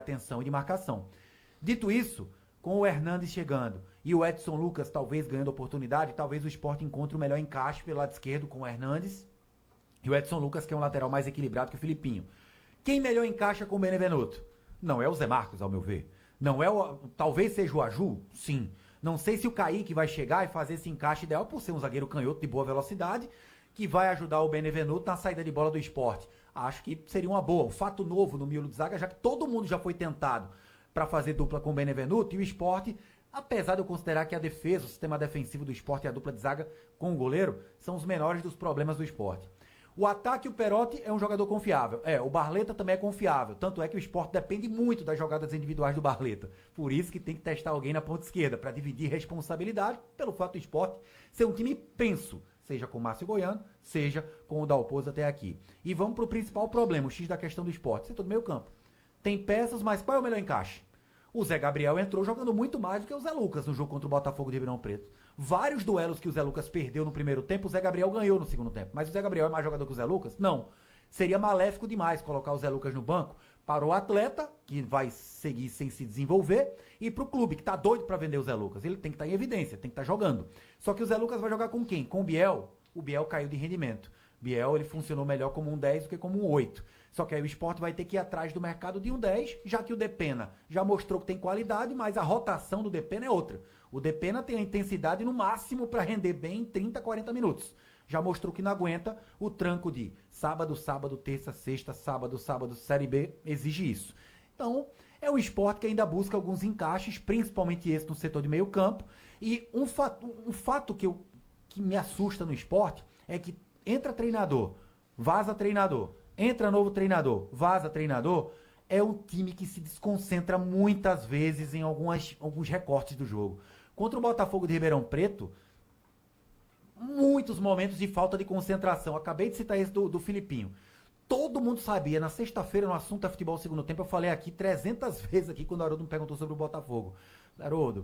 atenção e de marcação. Dito isso, com o Hernandes chegando e o Edson Lucas talvez ganhando oportunidade, talvez o Sport encontre o melhor encaixe pelo lado esquerdo com o Hernandes e o Edson Lucas, que é um lateral mais equilibrado que o Filipinho. Quem melhor encaixa com o Benevenuto? Não é o Zé Marcos, ao meu ver. Não é o... Talvez seja o Aju? Sim. Não sei se o Kaique vai chegar e fazer esse encaixe ideal por ser um zagueiro canhoto de boa velocidade, que vai ajudar o Benevenuto na saída de bola do Sport. Acho que seria uma boa. Um fato novo no miolo de zaga, já que todo mundo já foi tentado para fazer dupla com o Benevenuto, e o Sport, apesar de eu considerar que a defesa, o sistema defensivo do Sport e a dupla de zaga com o goleiro, são os menores dos problemas do Sport. O ataque, o Perotti é um jogador confiável. O Barleta também é confiável. Tanto é que o Sport depende muito das jogadas individuais do Barleta. Por isso que tem que testar alguém na ponta esquerda, para dividir responsabilidade, pelo fato do Sport ser um time penso, seja com o Márcio Goiano, seja com o Dalpozo até aqui. E vamos para o principal problema, o X da questão do Sport. Setor do meio campo. Tem peças, mas qual é o melhor encaixe? O Zé Gabriel entrou jogando muito mais do que o Zé Lucas no jogo contra o Botafogo de Ribeirão Preto. Vários duelos que o Zé Lucas perdeu no primeiro tempo, o Zé Gabriel ganhou no segundo tempo. Mas o Zé Gabriel é mais jogador que o Zé Lucas? Não. Seria maléfico demais colocar o Zé Lucas no banco para o atleta, que vai seguir sem se desenvolver, e para o clube, que tá doido para vender o Zé Lucas. Ele tem que estar em evidência, tem que estar jogando. Só que o Zé Lucas vai jogar com quem? Com o Biel. O Biel caiu de rendimento. Biel, ele funcionou melhor como um 10 do que como um 8. Só que aí o Sport vai ter que ir atrás do mercado de um 10, já que o Depena já mostrou que tem qualidade, mas a rotação do Depena é outra. O Depena tem a intensidade no máximo para render bem em 30, 40 minutos. Já mostrou que não aguenta o tranco de sábado, terça, sexta, sábado, Série B, exige isso. Então, é o Sport que ainda busca alguns encaixes, principalmente esse no setor de meio campo. E um fato que me assusta no Sport é que entra treinador, vaza treinador, entra novo treinador, vaza treinador, é um time que se desconcentra muitas vezes em alguns recortes do jogo. Contra o Botafogo de Ribeirão Preto, muitos momentos de falta de concentração. Acabei de citar esse do Filipinho. Todo mundo sabia, na sexta-feira, no assunto é futebol segundo tempo, eu falei aqui 300 vezes aqui quando o Haroldo me perguntou sobre o Botafogo. Haroldo,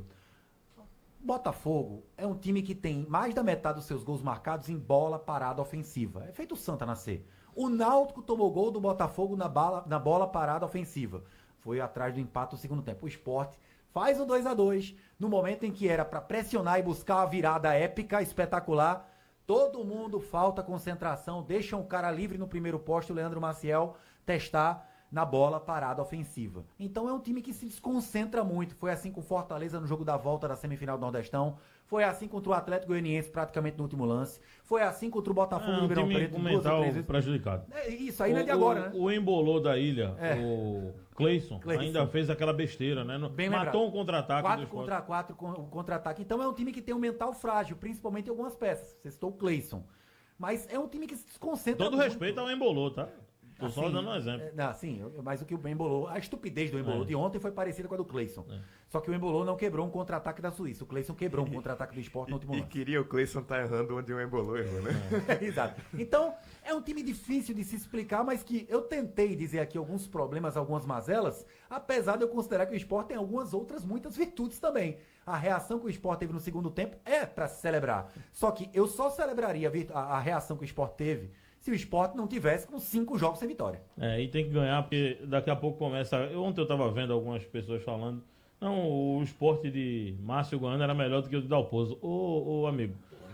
Botafogo é um time que tem mais da metade dos seus gols marcados em bola parada ofensiva. É feito o Santa nascer. O Náutico tomou gol do Botafogo na bola parada ofensiva. Foi atrás do empate no segundo tempo. O Sport faz o 2-2 no momento em que era para pressionar e buscar a virada épica, espetacular. Todo mundo falta concentração, deixa um cara livre no primeiro poste, o Leandro Maciel, testar na bola parada ofensiva. Então é um time que se desconcentra muito. Foi assim com o Fortaleza no jogo da volta da semifinal do Nordestão. Foi assim contra o Atlético Goianiense praticamente no último lance. Foi assim contra o Botafogo do Ribeirão Preto. Com mental prejudicado. Isso aí não é de agora, né? O embolou da ilha, o Cleison, ainda fez aquela besteira, né? Bem matou lembrado. Um contra-ataque. 4 contra 4 com um contra-ataque. Então é um time que tem um mental frágil, principalmente em algumas peças. Você citou o Cleison. Mas é um time que se desconcentra Todo muito. respeito ao embolou, tá? Tô só dando um exemplo. Mas o que o Embolou, a estupidez do Embolou de ontem foi parecida com a do Cleison. Só que o Embolou não quebrou um contra-ataque da Suíça. O Cleison quebrou um contra-ataque do Sport no último lance. E queria o Cleison estar errando onde o Embolou errou, né? Exato. Então, é um time difícil de se explicar, mas que eu tentei dizer aqui alguns problemas, algumas mazelas, apesar de eu considerar que o Sport tem algumas outras, muitas virtudes também. A reação que o Sport teve no segundo tempo é para se celebrar. Só que eu só celebraria a reação que o Sport teve se o Sport não tivesse com 5 jogos sem vitória. E tem que ganhar, porque daqui a pouco começa... Ontem eu estava vendo algumas pessoas falando, não, o Sport de Márcio Goiano era melhor do que o do Dalpozo. Ô amigo,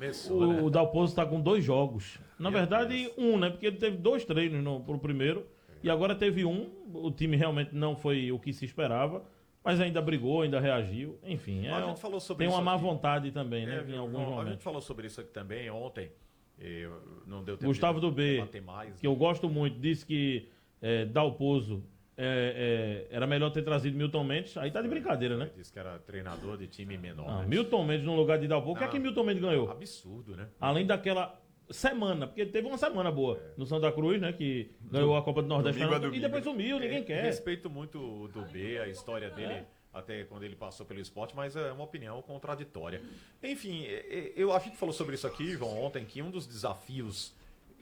o Dalpozo está com 2 jogos. Na verdade, um, né? Porque ele teve 2 treinos pro primeiro, e agora teve um. O time realmente não foi o que se esperava, mas ainda brigou, ainda reagiu. Enfim, a gente falou sobre tem isso uma má aqui. vontade também, né? Em alguns momentos. A gente falou sobre isso aqui também ontem. Não deu tempo Gustavo de do B, debater mais, que eu gosto muito, disse que Dalpozo era melhor ter trazido Milton Mendes. Aí tá de brincadeira, né? Disse que era treinador de time menor. Não, né? Milton Mendes no lugar de Dalpozo. O que é que Milton Mendes ganhou? Absurdo, né? Além daquela semana, porque teve uma semana boa no Santa Cruz, né? Que ganhou a Copa do Nordeste e depois sumiu, ninguém quer. Respeito muito o do B, a história dele, até quando ele passou pelo esporte, mas é uma opinião contraditória. Enfim, a gente falou sobre isso aqui, João, ontem, que um dos desafios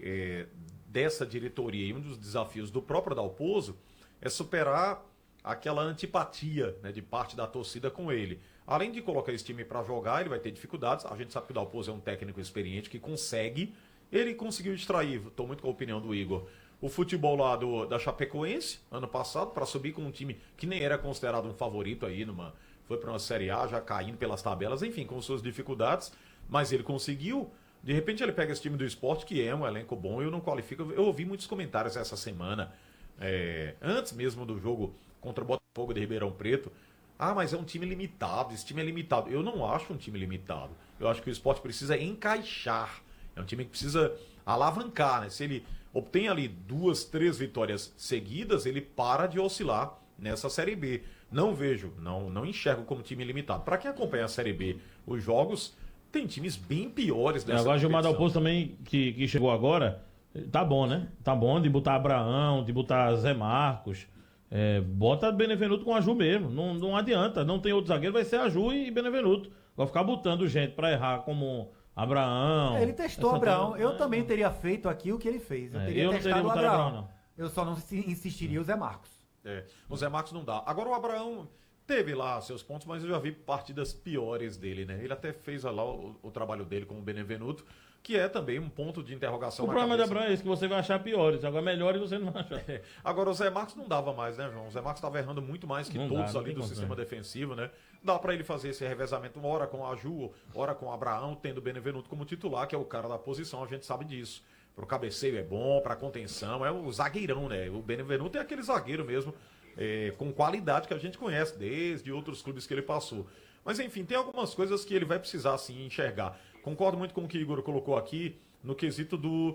dessa diretoria e um dos desafios do próprio Dalpozo é superar aquela antipatia, né, de parte da torcida com ele. Além de colocar esse time para jogar, ele vai ter dificuldades. A gente sabe que o Dalpozo é um técnico experiente que ele conseguiu extrair, estou muito com a opinião do Igor, o futebol lá da Chapecoense, ano passado, para subir com um time que nem era considerado um favorito aí, foi para uma Série A, já caindo pelas tabelas, enfim, com suas dificuldades, mas ele conseguiu. De repente ele pega esse time do Sport, que é um elenco bom, eu não qualifico. Eu ouvi muitos comentários essa semana, antes mesmo do jogo contra o Botafogo de Ribeirão Preto. Ah, mas é um time limitado, esse time é limitado. Eu não acho um time limitado. Eu acho que o Sport precisa encaixar. É um time que precisa alavancar, né? Se ele obtém ali 2, 3 vitórias seguidas, ele para de oscilar nessa Série B. Não vejo, não enxergo como time limitado. Para quem acompanha a Série B, os jogos, tem times bem piores dessa agora o Gilmar competição. Dalpozo também, que chegou agora, tá bom, né? Tá bom de botar Abraão, de botar Zé Marcos. Bota Benevenuto com a Ju mesmo. Não adianta. Não tem outro zagueiro, vai ser a Ju e Benevenuto. Vai ficar botando gente pra errar como Abraão. Ele testou o Abraão. Eu também teria feito aqui o que ele fez. Eu teria não testado teria o botado Abraão. Abraão, não. Eu só não insistiria o Zé Marcos. O Zé Marcos não dá. Agora o Abraão teve lá seus pontos, mas eu já vi partidas piores dele, né? Ele até fez lá o trabalho dele com o Benevenuto, que é também um ponto de interrogação. O problema da Abraão é esse, que você vai achar piores. Agora melhores você não vai achar. Agora o Zé Marcos não dava mais, né, João? O Zé Marcos estava errando muito mais que Não todos dá, não ali tem do sistema defensivo, né? Dá para ele fazer esse revezamento, hora com a Ju, hora com o Abraão, tendo o Benevenuto como titular, que é o cara da posição, a gente sabe disso. Pro cabeceio é bom, pra contenção, é o zagueirão, né? O Benevenuto é aquele zagueiro mesmo, com qualidade que a gente conhece desde outros clubes que ele passou. Mas enfim, tem algumas coisas que ele vai precisar sim enxergar. Concordo muito com o que o Igor colocou aqui no quesito do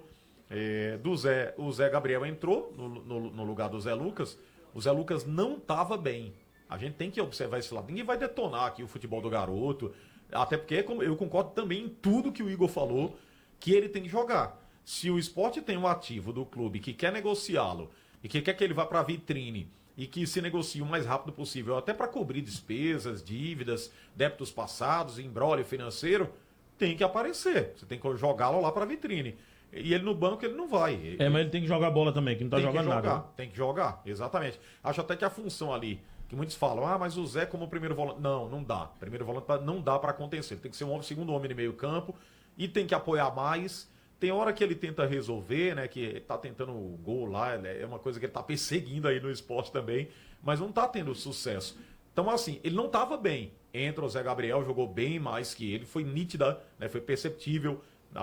Zé. O Zé Gabriel entrou no lugar do Zé Lucas. O Zé Lucas não estava bem. A gente tem que observar esse lado. Ninguém vai detonar aqui o futebol do garoto. Até porque eu concordo também em tudo que o Igor falou, que ele tem que jogar. Se o Sport tem um ativo do clube que quer negociá-lo e que quer que ele vá para a vitrine e que se negocie o mais rápido possível, até para cobrir despesas, dívidas, débitos passados, imbróglio financeiro, tem que aparecer. Você tem que jogá-lo lá para a vitrine. E ele no banco, ele não vai. Mas ele tem que jogar bola também, que não tá jogando nada. Tem que jogar, exatamente. Acho até que a função ali, que muitos falam, mas o Zé como primeiro volante. Não dá. Primeiro volante não dá para acontecer. Ele tem que ser um segundo homem no meio campo e tem que apoiar mais. Tem hora que ele tenta resolver, né? Que ele tá tentando o gol lá, é uma coisa que ele tá perseguindo aí no esporte também, mas não tá tendo sucesso. Então, assim, ele não tava bem. Entra o Zé Gabriel, jogou bem mais que ele, foi nítida, né, foi perceptível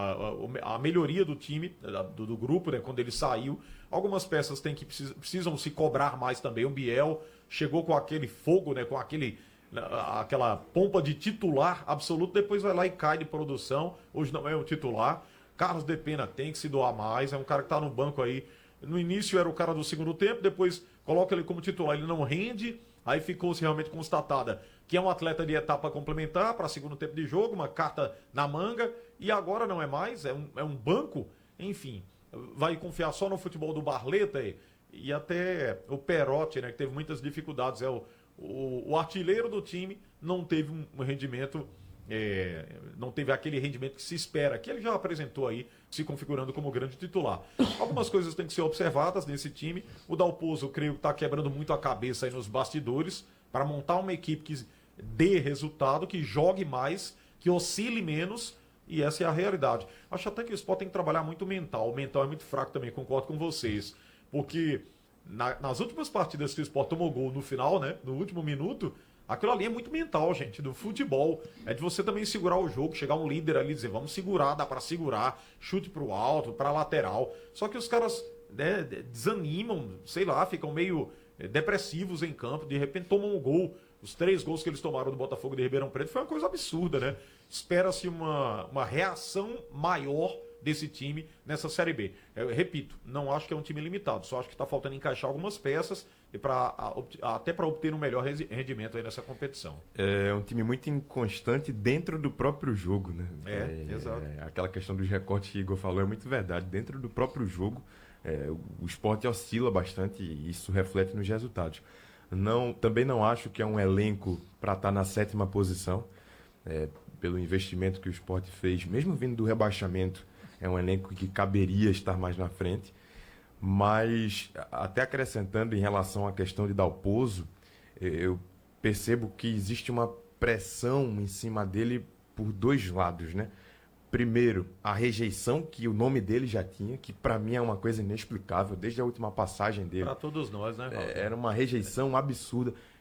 a melhoria do time, do grupo, né, quando ele saiu. Algumas peças precisam se cobrar mais também. O Biel chegou com aquele fogo, né, com aquela pompa de titular absoluto, depois vai lá e cai de produção. Hoje não é um titular. Carlos de Pena tem que se doar mais, é um cara que está no banco aí. No início era o cara do segundo tempo, depois coloca ele como titular, ele não rende, aí ficou-se realmente constatada que é um atleta de etapa complementar para segundo tempo de jogo, uma carta na manga, e agora não é mais, é um banco, enfim, vai confiar só no futebol do Barleta e até o Perotti, né, que teve muitas dificuldades, o artilheiro do time, não teve um rendimento. Não teve aquele rendimento que se espera, que ele já apresentou aí, se configurando como grande titular. Algumas coisas têm que ser observadas nesse time. O Dalpozo, creio que está quebrando muito a cabeça aí nos bastidores para montar uma equipe que dê resultado, que jogue mais, que oscile menos, e essa é a realidade. Acho até que o Sport tem que trabalhar muito o mental. O mental é muito fraco também, concordo com vocês. Porque nas últimas partidas que o Sport tomou gol no final, né, no último minuto, aquilo ali é muito mental, gente, do futebol. É de você também segurar o jogo, chegar um líder ali e dizer, vamos segurar, dá pra segurar, chute pro alto, pra lateral. Só que os caras, né, desanimam, sei lá, ficam meio depressivos em campo, de repente tomam um gol. Os 3 gols que eles tomaram do Botafogo de Ribeirão Preto foi uma coisa absurda, né? Espera-se uma reação maior desse time nessa Série B. Eu repito, não acho que é um time limitado, só acho que está faltando encaixar algumas peças e até para obter um melhor rendimento aí nessa competição. É um time muito inconstante dentro do próprio jogo, né? Exato. Aquela questão dos recortes que o Igor falou é muito verdade. Dentro do próprio jogo, o Sport oscila bastante e isso reflete nos resultados. Também não acho que é um elenco para estar na 7ª posição, pelo investimento que o Sport fez, mesmo vindo do rebaixamento. É um elenco que caberia estar mais na frente. Mas, até acrescentando em relação à questão de Dalpozo, eu percebo que existe uma pressão em cima dele por 2 lados, né? Primeiro, a rejeição que o nome dele já tinha, que para mim é uma coisa inexplicável, desde a última passagem dele. Para todos nós, né? Era uma rejeição absurda.